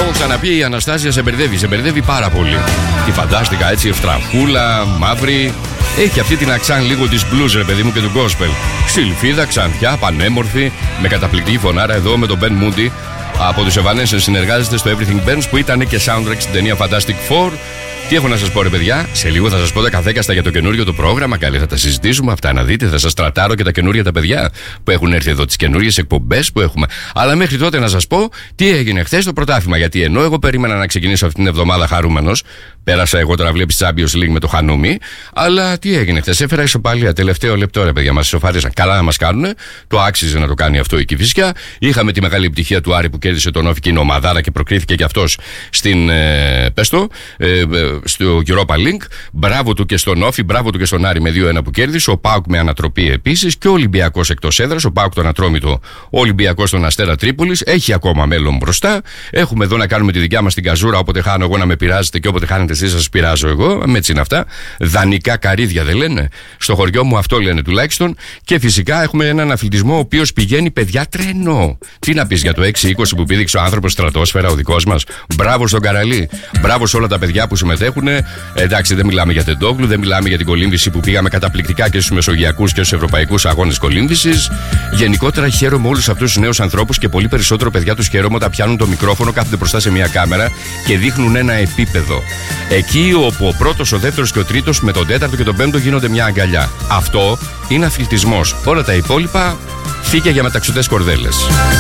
έχω ξαναπεί, η Αναστάσια σε μπερδεύει πάρα πολύ. Τη φαντάστηκα έτσι, ευτραφούλα, μαύρη. Έχει αυτή την αξάν λίγο της blues, ρε παιδί μου, και του gospel. Ξυλφίδα, ξανθιά, πανέμορφη, με καταπληκτική φωνάρα εδώ με τον Ben Moody από τους Evanescence. Συνεργάζεται στο Everything Burns που ήταν και soundtrack στην ταινία Fantastic Four. Τι έχω να σας πω, ρε παιδιά, σε λίγο θα σας πω τα καθέκαστα για το καινούριο το πρόγραμμα. Καλή, θα τα συζητήσουμε αυτά, να δείτε. Θα σας τρατάρω και τα καινούρια τα παιδιά που έχουν έρθει εδώ, τις καινούριες εκπομπές που έχουμε. Αλλά μέχρι τότε να σας πω τι έγινε χθες στο πρωτάθλημα. Γιατί ενώ εγώ περίμενα να ξεκινήσω αυτήν την εβδομάδα χαρούμενος, πέρασα εγώ τώρα, βλέπεις, Champions League με το Χανούμι. Αλλά τι έγινε χθες, έφερα ισοπαλία. Τελευταίο λεπτό, ρε παιδιά, μας ισοφαρίζαν. Καλά να μας κάνουνε. Το άξιζε να το κάνει αυτό η Κηφισιά. Είχαμε τη μεγάλη επιτυχία του Άρη που κέρδισε τον Όφη και είναι ομαδάρα και προκρίθηκε και αυτός στην στο Europa League. Μπράβο του και στον Όφη, μπράβο του και στον Άρη με 2-1 που κέρδισε. Ο ΠΑΟΚ με ανατροπή επίσης και ο Ολυμπιακός εκτός έδρας. Ο ΠΑΟΚ τον Ατρόμητο, ο Ολυμπιακός τον Αστέρα Τρίπολης. Έχει ακόμα μέλλον μπροστά. Έχουμε εδώ να κάνουμε τη δικιά μας την καζούρα. Όποτε χάνω εγώ να με πειράζετε και όποτε χάνετε εσείς σας πειράζω εγώ. Έτσι είναι αυτά. Δανεικά καρύδια δεν λένε. Στο χωριό μου αυτό λένε τουλάχιστον. Και φυσικά έχουμε έναν αθλητισμό ο οποίος πηγαίνει, παιδιά, τρένο. Τι να πεις για το 6-20 που πήδηξε ο άνθρωπος στρατόσφαιρα, ο δικός μας. Μπράβο στον Καραλή. Μπράβο σε όλα τα παιδιά που συμμετέχουν. Εντάξει, δεν μιλάμε για τεντόγλου, δεν μιλάμε για την κολύμβηση που πήγαμε καταπληκτικά και στους μεσογειακούς και στους ευρωπαϊκούς αγώνες κολύμβησης. Γενικότερα χαίρομαι όλους αυτούς τους νέους ανθρώπους και πολύ περισσότερο παιδιά τους χαίρομαι όταν πιάνουν το μικρόφωνο, κάθονται μπροστά σε μια κάμερα και δείχνουν ένα επίπεδο. Εκεί όπου ο πρώτος, ο δεύτερος και ο τρίτος με τον τέταρτο και τον πέμπτο γίνονται μια αγκαλιά. Αυτό είναι αθλητισμός. Όλα τα υπόλοιπα φύγε για μεταξωτές κορδέλες.